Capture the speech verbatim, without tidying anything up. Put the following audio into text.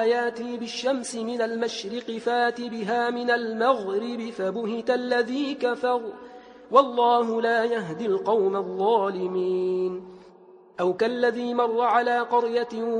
ياتي بالشمس من المشرق فات بها من المغرب فبهت الذي كفر والله لا يهدي القوم الظالمين. أو كالذي مر على قرية